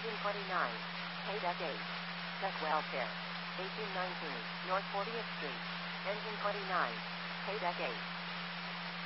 Engine 29. Paydeck 8. Check welfare. 1819 North 40th Street. Engine 29. Paydeck 8.